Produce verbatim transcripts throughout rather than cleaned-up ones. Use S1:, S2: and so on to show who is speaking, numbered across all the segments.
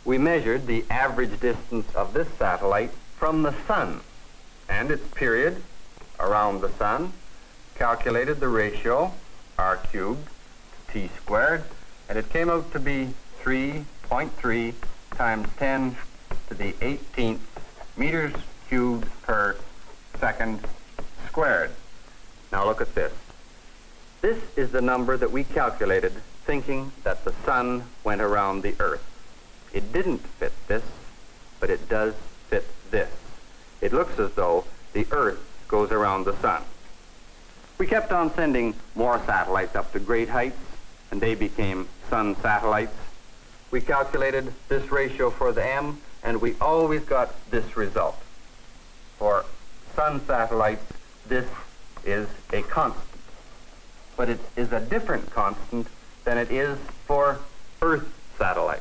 S1: we measured the average distance of this satellite from the sun and its period around the sun, calculated the ratio, r cubed to t squared, and it came out to be three point three times ten to the eighteenth meters cubed per second squared. Now look at this. This is the number that we calculated thinking that the sun went around the Earth. It didn't fit this, but it does fit this. It looks as though the Earth goes around the sun. We kept on sending more satellites up to great heights, and they became sun satellites. We calculated this ratio for the M, and we always got this result. For sun satellites, this is a constant. But it is a different constant than it is for Earth satellites.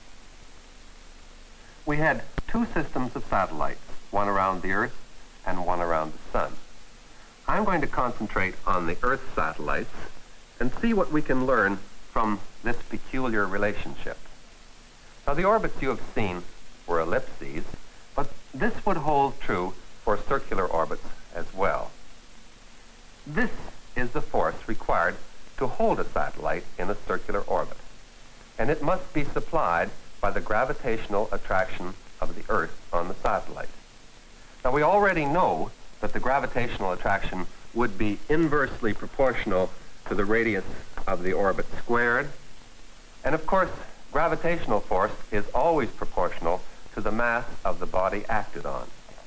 S2: We had two systems of satellites, one around the Earth and one around the sun. I'm going to concentrate on the Earth satellites and see what we can learn from this peculiar relationship. Now, the orbits you have seen were ellipses, but this would hold true for circular orbits as well. This is the force required to hold a satellite in a circular orbit, and it must be supplied by the gravitational attraction of the Earth on the satellite. Now, we already know that the gravitational attraction would be inversely proportional to the radius of the orbit squared, and of course, gravitational force is always proportional to the mass of the body acted on.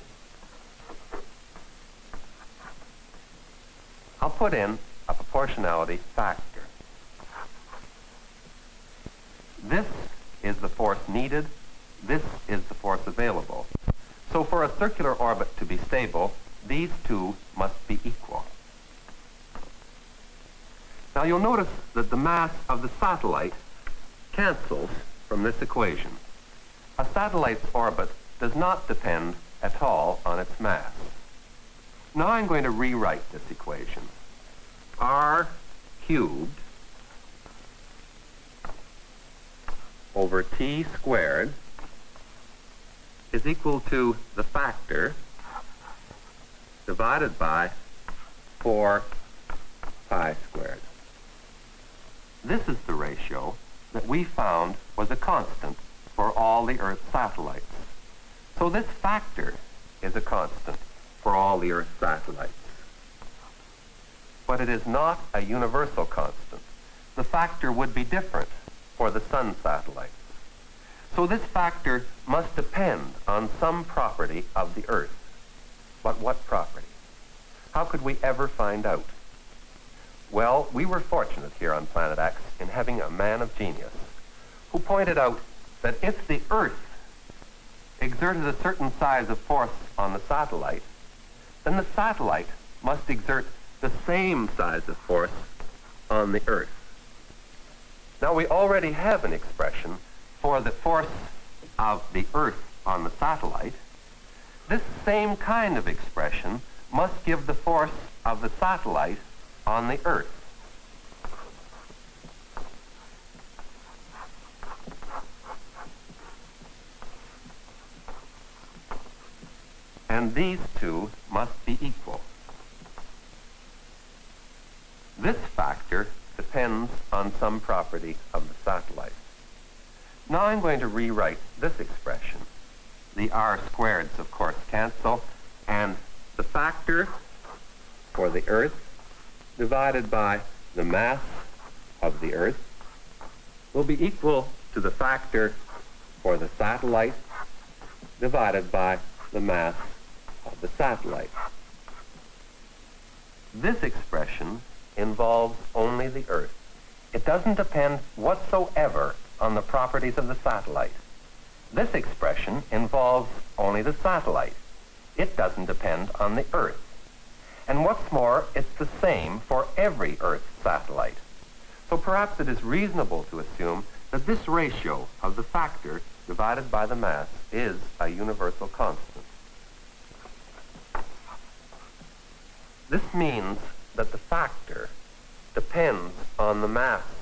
S2: I'll put in a proportionality factor. This is the force needed. This is the force available. So for a circular orbit to be stable, these two must be equal. Now you'll notice that the mass of the satellite cancels from this equation. A satellite's orbit does not depend at all on its mass. Now I'm going to rewrite this equation. R cubed over t squared is equal to the factor divided by four pi squared. This is the ratio that we found was a constant for all the Earth satellites. So this factor is a constant for all the Earth satellites. But it is not a universal constant. The factor would be different for the sun satellites. So this factor must depend on some property of the Earth. But what property? How could we ever find out? Well, we were fortunate here on Planet X in having a man of genius who pointed out that if the Earth exerted a certain size of force on the satellite, then the satellite must exert the same size of force on the Earth. Now, we already have an expression for the force of the Earth on the satellite. This same kind of expression must give the force of the satellite on the Earth. And these two must be equal. This factor depends on some property of the satellite. Now I'm going to rewrite this expression. The r squareds, of course, cancel, and the factor for the Earth divided by the mass of the Earth will be equal to the factor for the satellite divided by the mass of the satellite. This expression involves only the Earth. It doesn't depend whatsoever on the properties of the satellite. This expression involves only the satellite. It doesn't depend on the Earth. And what's more, it's the same for every Earth satellite. So perhaps it is reasonable to assume that this ratio of the factor divided by the mass is a universal constant. This means that the factor depends on the mass